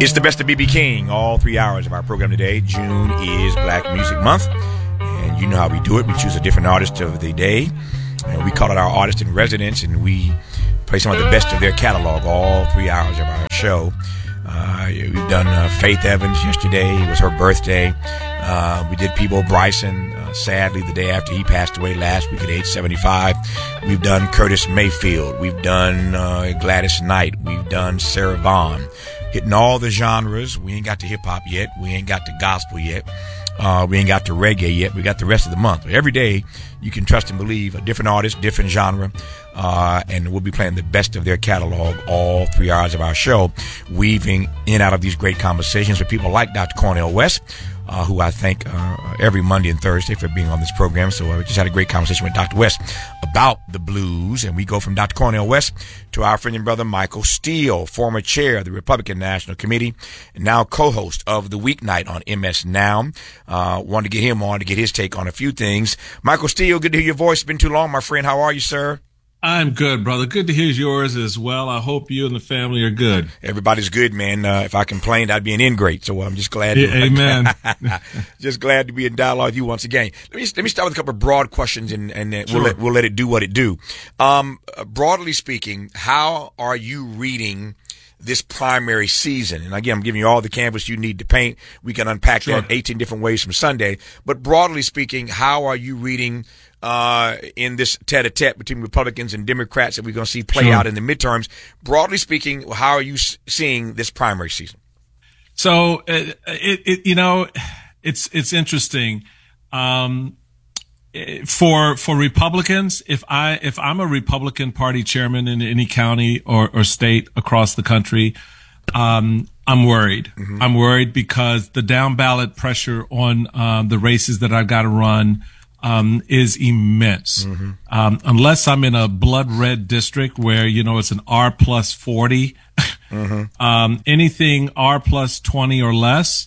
It's the best of B.B. King, all 3 hours of our program today. June is Black Music Month, and you know how we do it. We choose a different artist of the day, and we call it our artist in residence, and we play some of the best of their catalog all 3 hours of our show. We've done Faith Evans yesterday. It was her birthday. We did Peabo Bryson, sadly, the day after he passed away last week at age 75. We've done Curtis Mayfield. We've done Gladys Knight. We've done Sarah Vaughan. Hitting all the genres. We ain't got to hip-hop yet. We ain't got to gospel yet. We ain't got to reggae yet. We got the rest of the month. But every day, you can trust and believe a different artist, different genre, and we'll be playing the best of their catalog all 3 hours of our show, weaving in and out of these great conversations with people like Dr. Cornel West, who I thank every Monday and Thursday for being on this program. So we just had a great conversation with Dr. West about the blues, and we go from Dr. Cornel West to our friend and brother Michael Steele, former chair of the Republican National Committee, and now co-host of The Weeknight on MS Now. Wanted to get him on to get his take on a few things. Michael Steele, good to hear your voice. It's been too long, my friend. How are you, sir? I'm good, brother. Good to hear yours as well. I hope you and the family are good. Everybody's good, man. If I complained, I'd be an ingrate. So I'm just glad. Amen. Just glad to be in dialogue with you once again. Let me start with a couple of broad questions, and then sure. we'll let it do what it do. Broadly speaking, how are you reading this primary season? And again, I'm giving you all the canvas you need to paint. We can unpack that 18 different ways from Sunday. But broadly speaking, how are you reading in this tete-a-tete between Republicans and Democrats that we're going to see play out in the midterms? Broadly speaking, how are you seeing this primary season? So it's interesting. For Republicans, if I'm a Republican Party chairman in any county or state across the country, I'm worried. Mm-hmm. I'm worried because the down ballot pressure on the races that I've got to run is immense. Mm-hmm. Unless I'm in a blood red district where, it's an R plus 40, mm-hmm. Anything R plus 20 or less,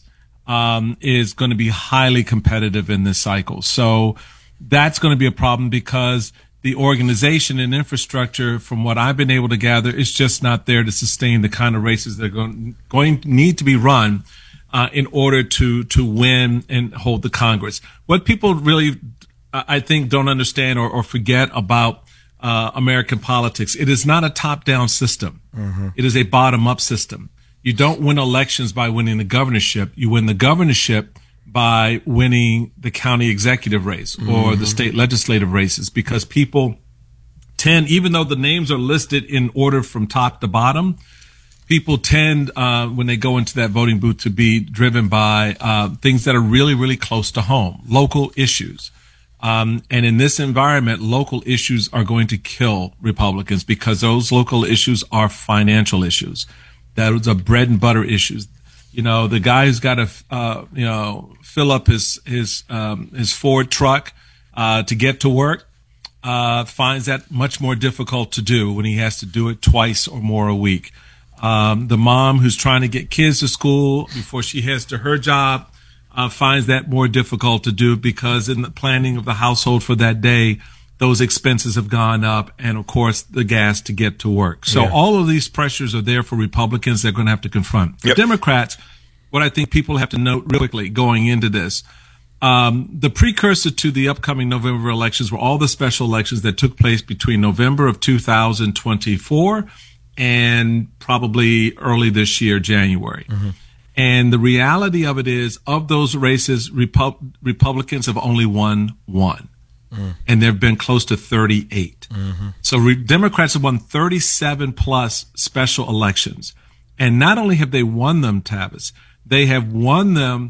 is going to be highly competitive in this cycle. So that's going to be a problem because the organization and infrastructure, from what I've been able to gather, is just not there to sustain the kind of races that are going to need to be run in order to win and hold the Congress. What people really, I think, don't understand or forget about American politics, it is not a top-down system. Mm-hmm. It is a bottom-up system. You don't win elections by winning the governorship. You win the governorship by winning the county executive race or mm-hmm. the state legislative races, because people tend, even though the names are listed in order from top to bottom, people tend, when they go into that voting booth, to be driven by things that are really, really close to home, local issues. And in this environment, local issues are going to kill Republicans because those local issues are financial issues. Those are bread and butter issues. The guy who's got to, fill up his Ford truck, to get to work, finds that much more difficult to do when he has to do it twice or more a week. The mom who's trying to get kids to school before she heads to her job, finds that more difficult to do because in the planning of the household for that day, those expenses have gone up, and of course the gas to get to work. So all of these pressures are there for Republicans they're going to have to confront. For Democrats, what I think people have to note real quickly going into this, the precursor to the upcoming November elections were all the special elections that took place between November of 2024 and probably early this year, January. Mm-hmm. And the reality of it is, of those races, Republicans have only won one. And there have been close to 38. Mm-hmm. So Democrats have won 37 plus special elections. And not only have they won them, Tavis, they have won them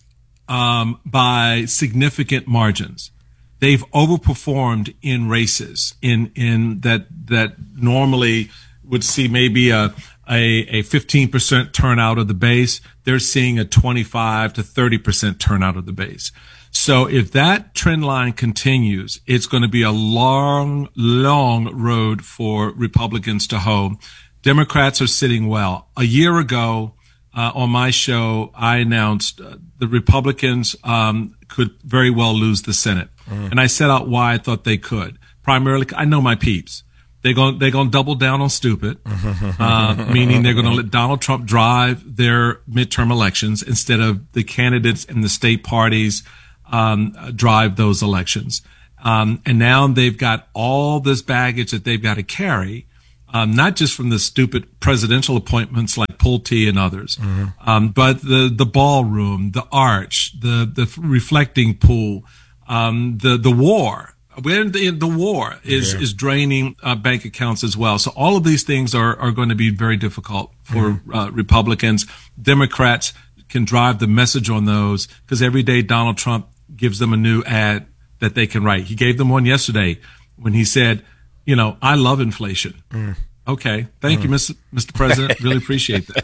by significant margins. They've overperformed in races in that normally would see maybe a 15% turnout of the base. They're seeing a 25 to 30% turnout of the base. So if that trend line continues, it's going to be a long, long road for Republicans to hoe. Democrats are sitting well. A year ago, on my show, I announced the Republicans could very well lose the Senate. And I set out why I thought they could. Primarily, I know my peeps. They're going to double down on stupid, meaning they're going to let Donald Trump drive their midterm elections instead of the candidates and the state parties drive those elections. And now they've got all this baggage that they've got to carry, not just from the stupid presidential appointments like Pulte and others, but the ballroom, the arch, the reflecting pool, the war. The war is draining bank accounts as well. So all of these things are going to be very difficult for Republicans. Democrats can drive the message on those because every day Donald Trump gives them a new ad that they can write. He gave them one yesterday when he said, I love inflation. Okay. Thank you, Mr. President. Really appreciate that.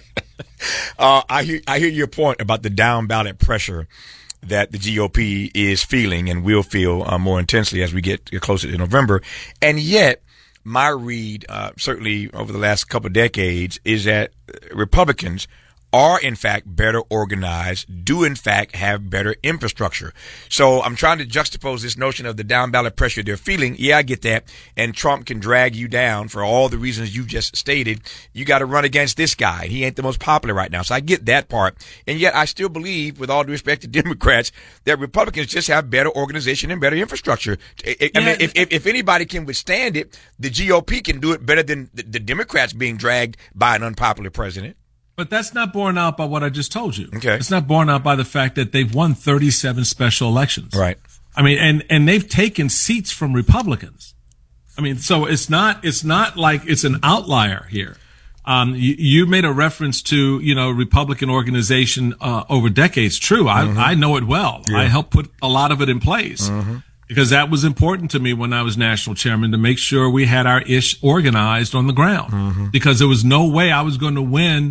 I hear your point about the down ballot pressure that the GOP is feeling and will feel more intensely as we get closer to November. And yet, my read, certainly over the last couple of decades, is that Republicans are in fact better organized, do in fact have better infrastructure. So I'm trying to juxtapose this notion of the down ballot pressure they're feeling. Yeah, I get that. And Trump can drag you down for all the reasons you just stated. You got to run against this guy. He ain't the most popular right now. So I get that part. And yet I still believe, with all due respect to Democrats, that Republicans just have better organization and better infrastructure. I mean, if anybody can withstand it, the GOP can do it better than the Democrats being dragged by an unpopular president. But that's not borne out by what I just told you. Okay. It's not borne out by the fact that they've won 37 special elections. Right. I mean, and they've taken seats from Republicans. I mean, so it's not like it's an outlier here. You made a reference to, Republican organization, over decades. True. I know it well. Yeah. I helped put a lot of it in place because that was important to me when I was national chairman, to make sure we had our ish organized on the ground because there was no way I was going to win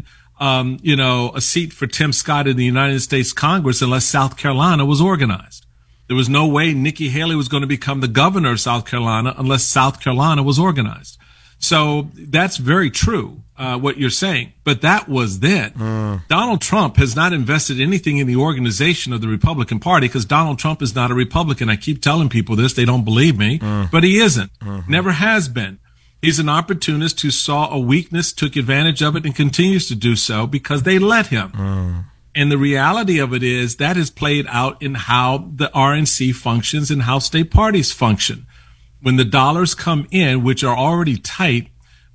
a seat for Tim Scott in the United States Congress unless South Carolina was organized. There was no way Nikki Haley was going to become the governor of South Carolina unless South Carolina was organized. So that's very true, what you're saying. But that was then. Donald Trump has not invested anything in the organization of the Republican Party because Donald Trump is not a Republican. I keep telling people this. They don't believe me, but he isn't. Never has been. He's an opportunist who saw a weakness, took advantage of it, and continues to do so because they let him. And the reality of it is that is played out in how the RNC functions and how state parties function. When the dollars come in, which are already tight,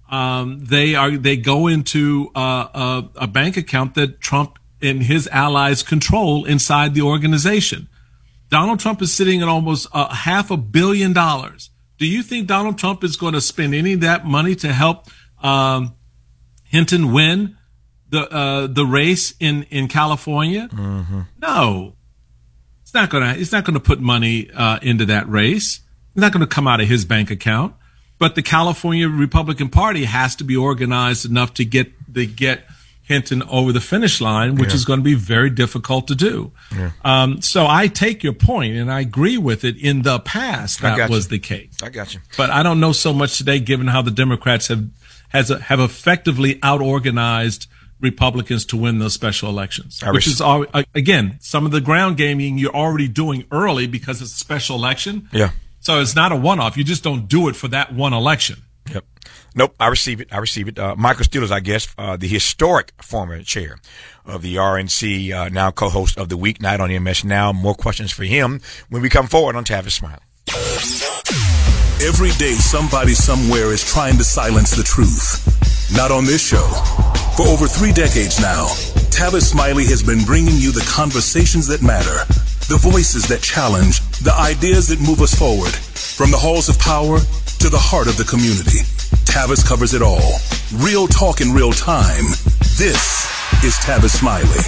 they go into a bank account that Trump and his allies control inside the organization. Donald Trump is sitting at almost $500 million. Do you think Donald Trump is going to spend any of that money to help Hinton win the race in California? No, it's not going to put money into that race. It's not going to come out of his bank account. But the California Republican Party has to be organized enough to get Hinton over the finish line, which is going to be very difficult to do. So I take your point, and I agree with it. In the past, that was the case. I got you. But I don't know so much today, given how the Democrats have effectively out-organized Republicans to win those special elections, which is, again, some of the ground gaming you're already doing early because it's a special election. Yeah. So it's not a one-off. You just don't do it for that one election. Yep. Nope. I receive it. Michael Steele is, I guess, the historic former chair of the RNC, now co-host of the Weeknight on MS Now. More questions for him when we come forward on Tavis Smiley. Every day, somebody somewhere is trying to silence the truth. Not on this show. For over 3 decades now, Tavis Smiley has been bringing you the conversations that matter, the voices that challenge, the ideas that move us forward. From the halls of power to the heart of the community, Tavis covers it all. Real talk in real time. This is Tavis Smiley.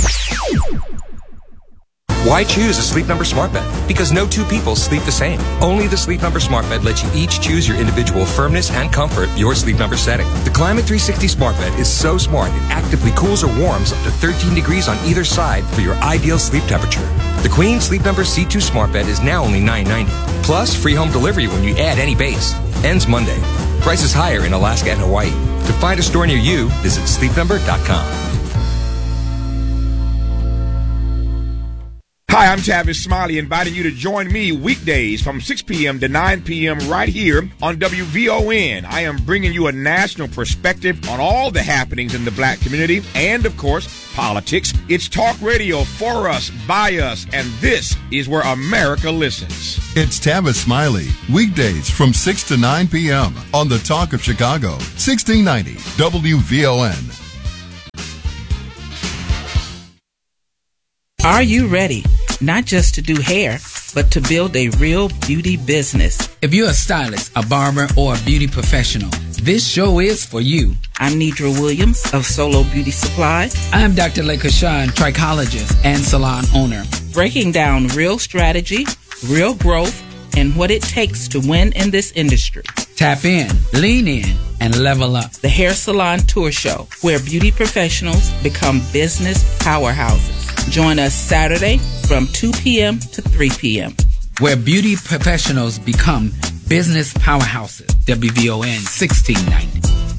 Why choose a Sleep Number smart bed? Because no two people sleep the same. Only the Sleep Number smart bed lets you each choose your individual firmness and comfort, your Sleep Number setting. The Climate 360 smart bed is so smart it actively cools or warms up to 13 degrees on either side for your ideal sleep temperature. The Queen Sleep Number C2 smart bed is now only $9.90. Plus, free home delivery when you add any base. Ends Monday. Prices higher in Alaska and Hawaii. To find a store near you, visit sleepnumber.com. Hi, I'm Tavis Smiley, inviting you to join me weekdays from 6 p.m. to 9 p.m. right here on WVON. I am bringing you a national perspective on all the happenings in the black community and, of course, politics. It's talk radio for us, by us, and this is where America listens. It's Tavis Smiley, weekdays from 6 to 9 p.m. on the Talk of Chicago, 1690 WVON. Are you ready? Not just to do hair, but to build a real beauty business. If you're a stylist, a barber, or a beauty professional, this show is for you. I'm Nidra Williams of Solo Beauty Supply. I'm Dr. Lekashan, trichologist and salon owner. Breaking down real strategy, real growth, and what it takes to win in this industry. Tap in, lean in, and level up. The Hair Salon Tour Show, where beauty professionals become business powerhouses. Join us Saturday from 2 p.m. to 3 p.m. Where beauty professionals become business powerhouses. WVON 1690.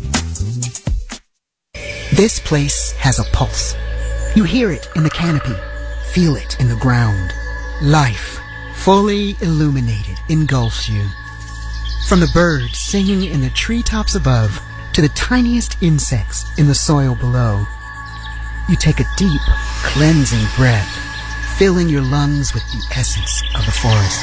This place has a pulse. You hear it in the canopy, feel it in the ground. Life, fully illuminated, engulfs you. From the birds singing in the treetops above to the tiniest insects in the soil below, you take a deep, cleansing breath, filling your lungs with the essence of the forest.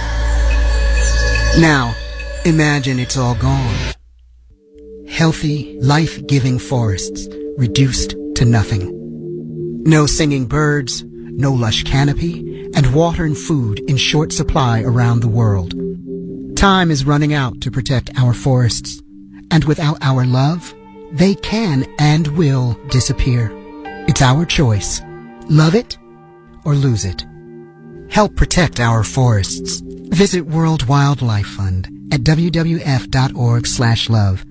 Now, imagine it's all gone. Healthy, life-giving forests reduced to nothing. No singing birds, no lush canopy, and water and food in short supply around the world. Time is running out to protect our forests, and without our love, they can and will disappear. It's our choice. Love it or lose it. Help protect our forests. Visit World Wildlife Fund at wwf.org/love